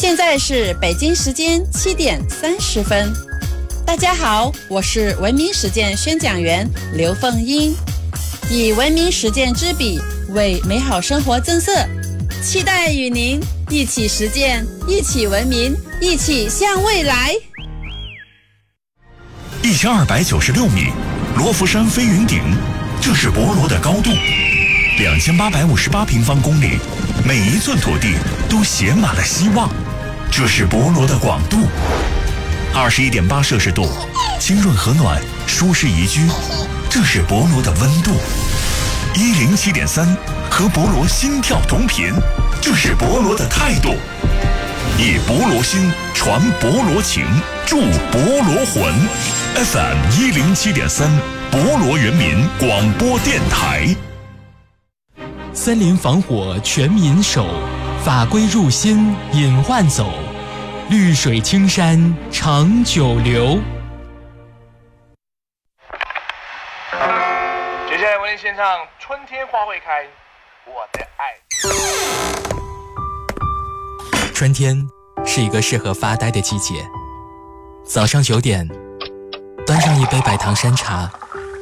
现在是北京时间7点30分。大家好，我是文明实践宣讲员刘凤英，以文明实践之笔为美好生活增色，期待与您一起实践，一起文明，一起向未来。 1296米，罗浮山飞云顶，这是博罗的高度；2858平方公里，每一寸土地都写满了希望，这是博罗的广度；21.8摄氏度，清润和暖，舒适宜居，这是博罗的温度；107.3，和博罗心跳同频，这是博罗的态度。以博罗心传博罗情，助博罗魂。FM 107.3，博罗人民广播电台。 森林防火全民守，法规入心隐患走，绿水青山长久留。 接下来为您献唱《春天花会开》，我的爱。 春天是一个适合发呆的季节。早上9点，端上一杯白糖山茶，